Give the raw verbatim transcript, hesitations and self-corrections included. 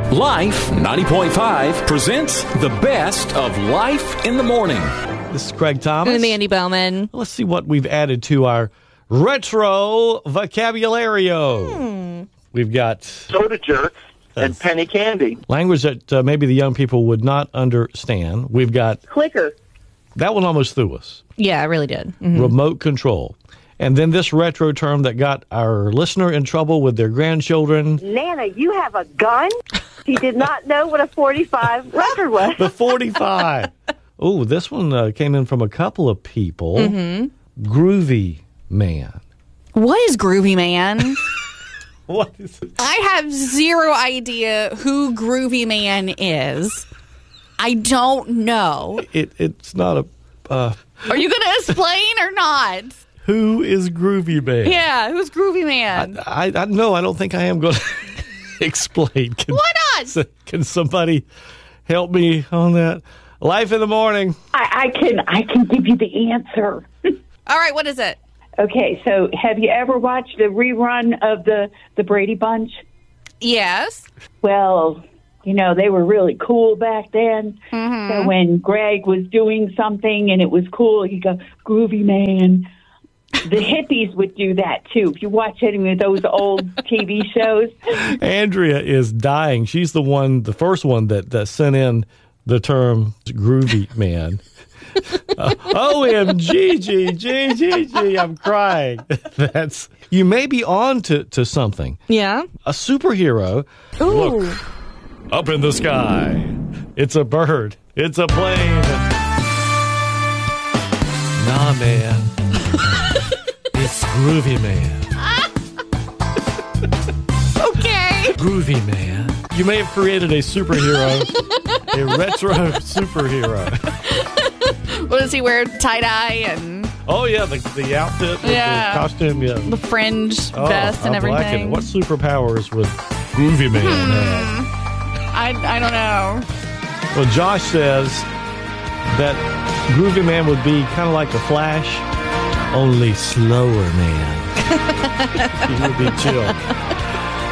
Life ninety point five presents the best of Life in the Morning. This is Craig Thomas. And Andy Bowman. Let's see what we've added to our retro vocabulario. Hmm. We've got soda jerks and penny candy. language that uh, maybe the young people would not understand. We've got Clicker. that one almost threw us. Yeah, I really did. Mhm. Remote control. And then this retro term that got our listener in trouble with their grandchildren. Nana, you have a gun? He did not know what a forty-five record was. The forty-five. Oh, this one uh, came in from a couple of people. Mm-hmm. Groovy man. What is Groovy Man? What is it? I have zero idea who Groovy Man is. I don't know. it it's not a... Uh, Are you going to explain or not? who is Groovy man? Yeah, who's Groovy Man? I, I, I no, I don't think I am going to explain. Can, Why not? Can somebody help me on that? Life in the Morning. I, I can I can give you the answer. All right, what is it? Okay, so have you ever watched a rerun of the the Brady Bunch? Yes. Well, you know, they were really cool back then. Mm-hmm. So when Greg was doing something and it was cool, he'd go, Groovy Man. The hippies would do that, too. If you watch any of those old T V shows. Andrea is dying. She's the one, the first one that, that sent in the term Groovy Man. Uh, O M G, G, G, G, G, I'm crying. That's you may be on to, to something. Yeah. A superhero. Ooh. Look, up in the sky. It's a bird. It's a plane. Nah, man. It's Groovy Man. Okay. Groovy Man. You may have created a superhero, a retro superhero. What does he wear? Tie-dye and Oh, yeah, the, the outfit with Yeah. the costume. Yeah. the fringe Oh, vest and I'm liking it. everything. What superpowers would Groovy Man have? I, I don't know. Well, Josh says that Groovy Man would be kind of like the Flash, only slower man. He would be chill.